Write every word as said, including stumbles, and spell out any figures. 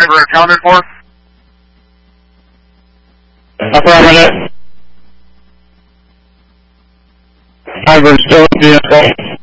driver accounted for? Affirmative. Driver still in vehicle.